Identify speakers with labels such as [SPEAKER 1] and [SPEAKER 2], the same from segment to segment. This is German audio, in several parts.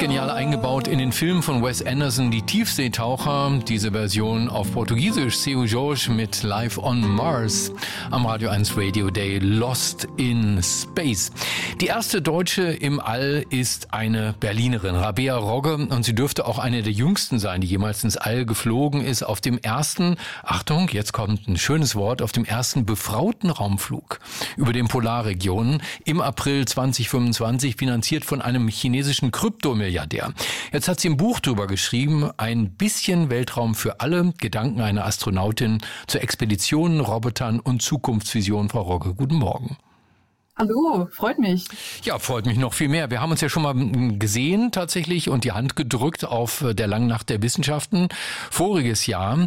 [SPEAKER 1] genial eingebaut in den Film von Wes Anderson, die Tiefseetaucher. Diese Version auf Portugiesisch, Seu Jorge mit Live on Mars am Radio 1 Radio Day, Lost in Space. Die erste Deutsche im All ist eine Berlinerin, Rabea Rogge, und sie dürfte auch eine der jüngsten sein, die jemals ins All geflogen ist. Auf dem ersten, Achtung, jetzt kommt ein schönes Wort, auf dem ersten befrauten Raumflug über den Polarregionen im April 2025, finanziert von einem chinesischen Kryptomilliardär. Jetzt hat sie ein Buch drüber geschrieben, ein bisschen Weltraum für alle, Gedanken einer Astronautin zu Expeditionen, Robotern und Zukunftsvisionen. Frau Rogge, guten Morgen.
[SPEAKER 2] Hallo, freut mich.
[SPEAKER 1] Ja, freut mich noch viel mehr. Wir haben uns ja schon mal gesehen tatsächlich und die Hand gedrückt auf der Langen Nacht der Wissenschaften voriges Jahr.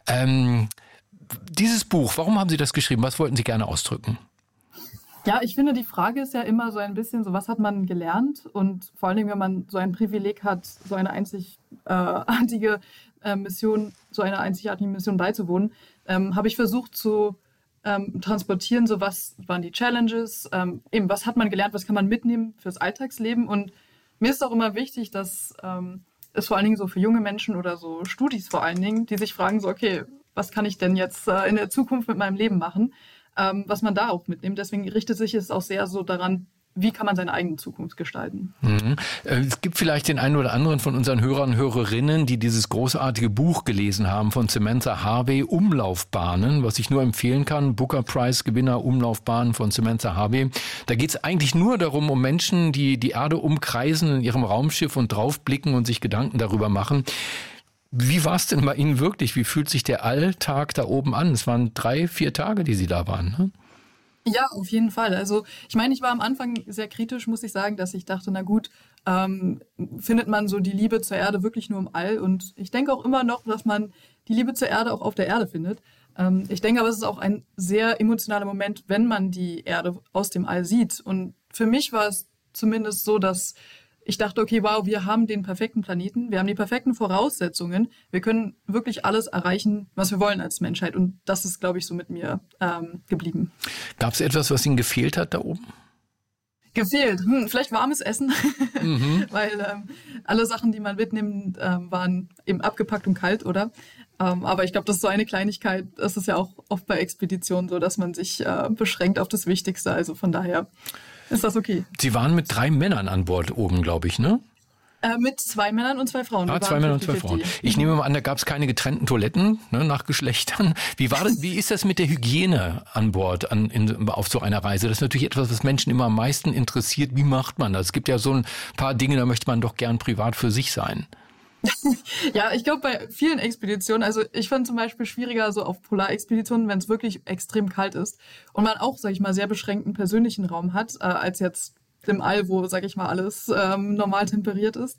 [SPEAKER 1] Dieses Buch, warum haben Sie das geschrieben? Was wollten Sie gerne ausdrücken?
[SPEAKER 2] Ja, ich finde, die Frage ist ja immer so ein bisschen so, was hat man gelernt? Und vor allen Dingen, wenn man so ein Privileg hat, so eine einzigartige Mission beizuwohnen, habe ich versucht zu transportieren, so was waren die Challenges, eben was hat man gelernt, was kann man mitnehmen fürs Alltagsleben. Und mir ist auch immer wichtig, dass es vor allen Dingen so für junge Menschen oder so Studis vor allen Dingen, die sich fragen so, okay, was kann ich denn jetzt in der Zukunft mit meinem Leben machen? Was man da auch mitnimmt. Deswegen richtet sich es auch sehr so daran, wie kann man seine eigene Zukunft gestalten.
[SPEAKER 1] Es gibt vielleicht den einen oder anderen von unseren Hörern und Hörerinnen, die dieses großartige Buch gelesen haben von Samantha Harvey, Umlaufbahnen, was ich nur empfehlen kann. Booker Prize Gewinner Umlaufbahnen von Samantha Harvey. Da geht es eigentlich nur darum, um Menschen, die die Erde umkreisen in ihrem Raumschiff und draufblicken und sich Gedanken darüber machen. Wie war es denn bei Ihnen wirklich? Wie fühlt sich der Alltag da oben an? Es waren 3-4 Tage, die Sie da waren, ne?
[SPEAKER 2] Ja, auf jeden Fall. Also ich meine, ich war am Anfang sehr kritisch, muss ich sagen, dass ich dachte, na gut, findet man so die Liebe zur Erde wirklich nur im All? Und ich denke auch immer noch, dass man die Liebe zur Erde auch auf der Erde findet. Ich denke aber, es ist auch ein sehr emotionaler Moment, wenn man die Erde aus dem All sieht. Und für mich war es zumindest so, dass ich dachte, okay, wow, wir haben den perfekten Planeten, wir haben die perfekten Voraussetzungen, wir können wirklich alles erreichen, was wir wollen als Menschheit. Und das ist, glaube ich, so mit mir geblieben.
[SPEAKER 1] Gab es etwas, was Ihnen gefehlt hat da oben?
[SPEAKER 2] Gefehlt? Vielleicht warmes Essen, weil alle Sachen, die man mitnimmt, waren eben abgepackt und kalt, oder? Aber ich glaube, das ist so eine Kleinigkeit. Das ist ja auch oft bei Expeditionen so, dass man sich beschränkt auf das Wichtigste. Also von daher ist das okay.
[SPEAKER 1] Sie waren mit 3 Männern an Bord oben, glaube ich, ne?
[SPEAKER 2] Mit 2 Männern und 2 Frauen.
[SPEAKER 1] 2 Männer und 2 Frauen. Ich nehme mal an, da gab es keine getrennten Toiletten, ne, nach Geschlechtern. Wie ist das mit der Hygiene an Bord auf so einer Reise? Das ist natürlich etwas, was Menschen immer am meisten interessiert. Wie macht man das? Es gibt ja so ein paar Dinge, da möchte man doch gern privat für sich sein.
[SPEAKER 2] Ja, ich glaube, bei vielen Expeditionen, also ich fand zum Beispiel schwieriger so auf Polarexpeditionen, wenn es wirklich extrem kalt ist und man auch, sag ich mal, sehr beschränkten persönlichen Raum hat, als jetzt im All, wo, sag ich mal, alles normal temperiert ist.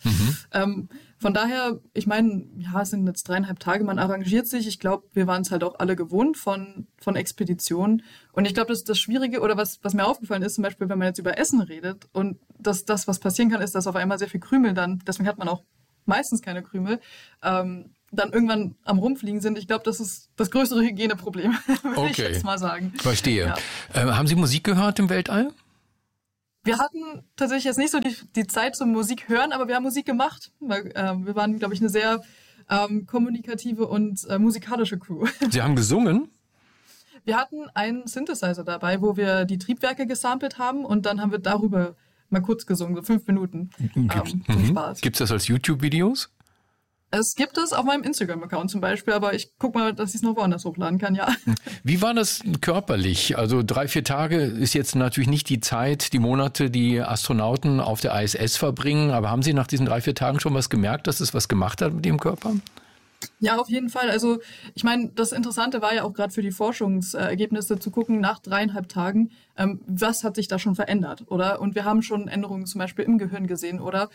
[SPEAKER 2] Von daher, ich meine, ja, es sind jetzt 3,5 Tage, man arrangiert sich. Ich glaube, wir waren es halt auch alle gewohnt von Expeditionen. Und ich glaube, das ist das Schwierige, oder was mir aufgefallen ist, zum Beispiel, wenn man jetzt über Essen redet und das, was passieren kann, ist, dass auf einmal sehr viel Krümel dann, deswegen hat man auch meistens keine Krümel, dann irgendwann am Rumfliegen sind. Ich glaube, das ist das größere Hygieneproblem, würde ich jetzt mal sagen.
[SPEAKER 1] Verstehe. Ja. Haben Sie Musik gehört im Weltall?
[SPEAKER 2] Wir hatten tatsächlich jetzt nicht so die Zeit zum Musik hören, aber wir haben Musik gemacht. Wir waren, glaube ich, eine sehr kommunikative und musikalische Crew.
[SPEAKER 1] Sie haben gesungen?
[SPEAKER 2] Wir hatten einen Synthesizer dabei, wo wir die Triebwerke gesampelt haben und dann haben wir darüber mal kurz gesungen, so 5 Minuten. Zum Spaß.
[SPEAKER 1] Gibt's das als YouTube-Videos?
[SPEAKER 2] Es gibt es auf meinem Instagram-Account zum Beispiel, aber ich gucke mal, dass ich es noch woanders hochladen kann, ja.
[SPEAKER 1] Wie war das körperlich? Also 3-4 Tage ist jetzt natürlich nicht die Zeit, die Monate, die Astronauten auf der ISS verbringen, aber haben Sie nach diesen 3-4 Tagen schon was gemerkt, dass es was gemacht hat mit Ihrem Körper?
[SPEAKER 2] Ja, auf jeden Fall. Also ich meine, das Interessante war ja auch gerade für die Forschungsergebnisse zu gucken, nach 3,5 Tagen, was hat sich da schon verändert, oder? Und wir haben schon Änderungen zum Beispiel im Gehirn gesehen, oder?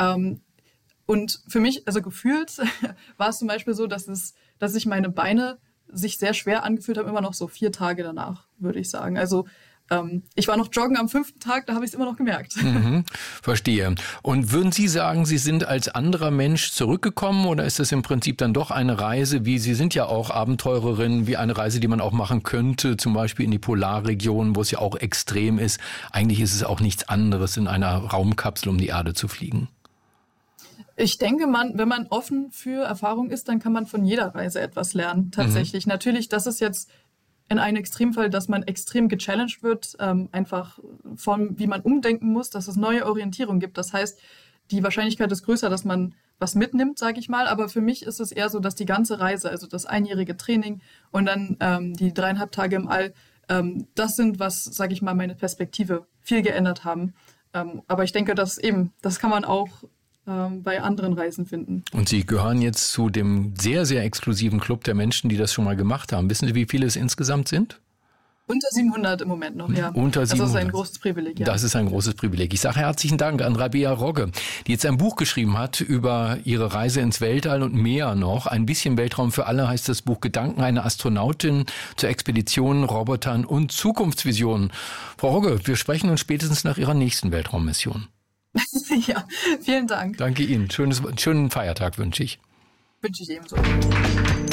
[SPEAKER 2] Und für mich, also gefühlt, war es zum Beispiel so, dass sich meine Beine sich sehr schwer angefühlt haben, immer noch so 4 Tage danach, würde ich sagen. Also ich war noch joggen am 5. Tag, da habe ich es immer noch gemerkt.
[SPEAKER 1] Verstehe. Und würden Sie sagen, Sie sind als anderer Mensch zurückgekommen oder ist das im Prinzip dann doch eine Reise, wie Sie sind ja auch Abenteurerin, wie eine Reise, die man auch machen könnte, zum Beispiel in die Polarregion, wo es ja auch extrem ist. Eigentlich ist es auch nichts anderes, in einer Raumkapsel um die Erde zu fliegen.
[SPEAKER 2] Ich denke, wenn man offen für Erfahrung ist, dann kann man von jeder Reise etwas lernen, tatsächlich. Natürlich, das ist jetzt in einem Extremfall, dass man extrem gechallenged wird, einfach von wie man umdenken muss, dass es neue Orientierung gibt. Das heißt, die Wahrscheinlichkeit ist größer, dass man was mitnimmt, sage ich mal. Aber für mich ist es eher so, dass die ganze Reise, also das einjährige Training und dann die 3,5 Tage im All, das sind, was, sage ich mal, meine Perspektive viel geändert haben. Aber ich denke, das kann man auch bei anderen Reisen finden.
[SPEAKER 1] Und Sie gehören jetzt zu dem sehr, sehr exklusiven Club der Menschen, die das schon mal gemacht haben. Wissen Sie, wie viele es insgesamt sind?
[SPEAKER 2] Unter 700 im Moment noch, ja.
[SPEAKER 1] Unter 700.
[SPEAKER 2] Das ist ein großes Privileg, ja.
[SPEAKER 1] Das ist ein großes Privileg. Ich sage herzlichen Dank an Rabea Rogge, die jetzt ein Buch geschrieben hat über ihre Reise ins Weltall und mehr noch. Ein bisschen Weltraum für alle heißt das Buch. Gedanken einer Astronautin zur Expedition, Robotern und Zukunftsvisionen. Frau Rogge, wir sprechen uns spätestens nach Ihrer nächsten Weltraummission.
[SPEAKER 2] Ja, vielen Dank.
[SPEAKER 1] Danke Ihnen. Schönen Feiertag wünsche ich.
[SPEAKER 2] Wünsche ich ebenso.